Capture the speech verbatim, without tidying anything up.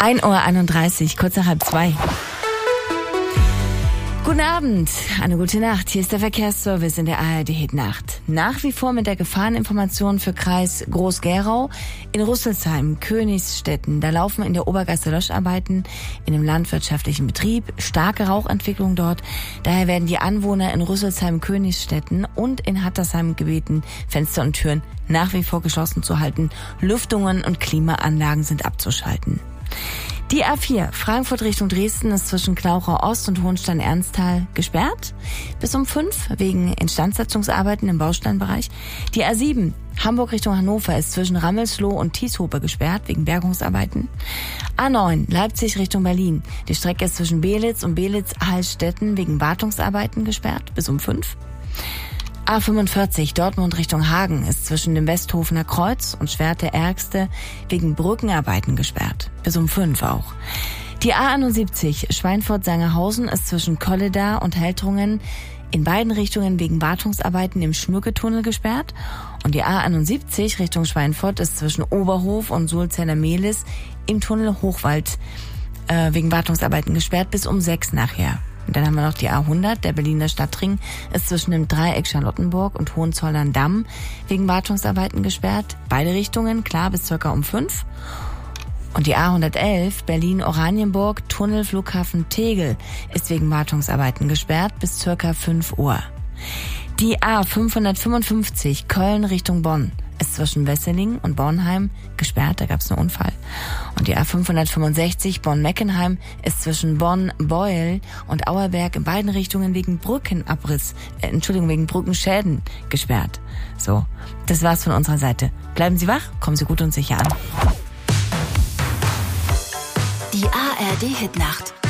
ein Uhr einunddreißig, kurz nach halb zwei. Guten Abend, eine gute Nacht. Hier ist der Verkehrsservice in der A R D-Hit-Nacht. Nach wie vor mit der Gefahreninformation für Kreis Groß-Gerau. In Rüsselsheim, Königsstetten, da laufen in der Obergasse Löscharbeiten in einem landwirtschaftlichen Betrieb. Starke Rauchentwicklung dort. Daher werden die Anwohner in Rüsselsheim, Königsstetten und in Hattersheim gebeten, Fenster und Türen nach wie vor geschlossen zu halten. Lüftungen und Klimaanlagen sind abzuschalten. Die A vier, Frankfurt Richtung Dresden, ist zwischen Klauchau Ost und Hohenstein-Ernsthal gesperrt. Bis um fünf wegen Instandsetzungsarbeiten im Bausteinbereich. Die A sieben, Hamburg Richtung Hannover, ist zwischen Rammelsloh und Tieshope gesperrt wegen Bergungsarbeiten. A neun, Leipzig Richtung Berlin. Die Strecke ist zwischen Belitz und Belitz-Hallstetten wegen Wartungsarbeiten gesperrt. Bis um fünf. A fünfundvierzig, Dortmund Richtung Hagen, ist zwischen dem Westhofener Kreuz und Schwerte-Ärgste wegen Brückenarbeiten gesperrt. Bis um fünf auch. Die A einundsiebzig, Schweinfurt-Sangerhausen, ist zwischen Kolleda und Heltrungen in beiden Richtungen wegen Wartungsarbeiten im Schmücketunnel gesperrt. Und die A einundsiebzig Richtung Schweinfurt ist zwischen Oberhof und Sulzener-Mehlis im Tunnel Hochwald äh, wegen Wartungsarbeiten gesperrt bis um sechs nachher. Und dann haben wir noch die A hundert, der Berliner Stadtring, ist zwischen dem Dreieck Charlottenburg und Hohenzollern-Damm wegen Wartungsarbeiten gesperrt. Beide Richtungen, klar, bis circa um fünf. Und die A hundertelf, Berlin-Oranienburg, Tunnel Flughafen Tegel, ist wegen Wartungsarbeiten gesperrt bis circa fünf Uhr. Die A fünfhundertfünfundfünfzig, Köln Richtung Bonn, ist zwischen Wesseling und Bornheim gesperrt, da gab es einen Unfall. Und die A fünfhundertfünfundsechzig Bonn-Meckenheim ist zwischen Bonn-Beuel und Auerberg in beiden Richtungen wegen Brückenabriss, äh, Entschuldigung, wegen Brückenschäden gesperrt. So, das war's von unserer Seite. Bleiben Sie wach, kommen Sie gut und sicher an. Die A R D-Hit-Nacht.